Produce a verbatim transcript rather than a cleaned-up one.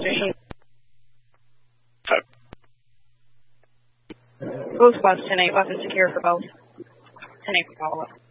position. Five. Both squads ten eight, weapons secure for both. ten eight for follow-up.